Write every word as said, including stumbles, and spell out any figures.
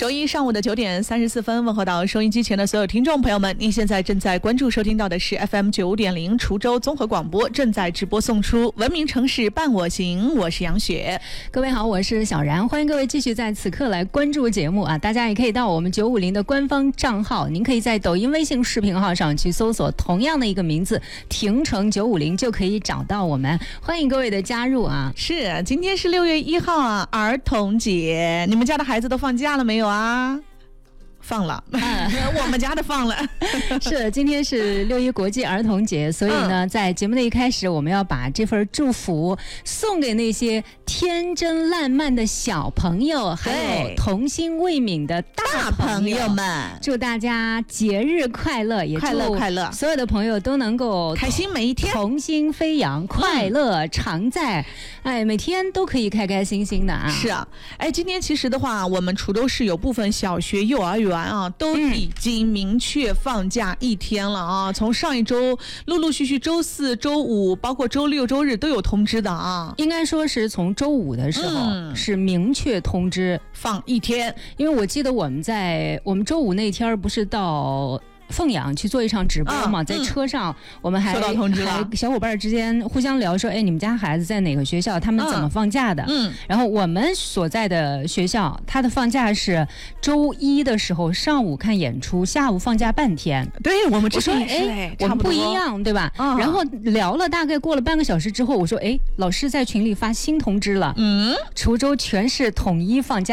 周一上午的九点三十四分，问候到收音机前的所有听众朋友们，您现在正在关注收听到的是 F M 九点零滁州综合广播，正在直播送出文明城市伴我行，我是杨雪。 各位好，我是小然，欢迎各位继续在此刻来关注节目啊！大家也可以到我们九五零的官方账号，您可以在抖音、微信视频号上去搜索同样的一个名字亭城九五零，就可以找到我们。欢迎各位的加入啊！ 是，今天是六月一号啊，儿童节，你们家的孩子都放假了没有啊？放了、嗯、我们家的放了是的，今天是六一国际儿童节，所以呢、嗯、在节目的一开始，我们要把这份祝福送给那些天真烂漫的小朋友，还有童心未泯的大朋友们。祝大家节日快乐，也快乐快乐， 所有的朋友都能够开心每一天， 童心飞扬，快乐常在、嗯、哎，每天都可以开开心心的啊！ 是啊，哎，今天其实的话，我们滁州市有部分小学、幼儿园啊，都已经明确放假一天了啊！从上一周陆陆续续周四周五包括周六周日都有通知的啊。 应该说是从周五的时候、嗯、是明确通知放一天， 因为我记得我们在我们周五那天不是到凤阳去做一场直播嘛、啊、在车上、嗯、我们还收到通知了， 还小伙伴之间互相聊说，哎，你们家孩子在哪个学校，他们怎么放假的？ 嗯， 然后我们所在的学校，他的放假是周一的时候上午看演出，下午放假半天。 对，我们这说哎，我们不一样，对吧、嗯？然后聊了大概过了半个小时之后，我说，哎，老师在群里发新通知了， 嗯， 滁州全市统一放假。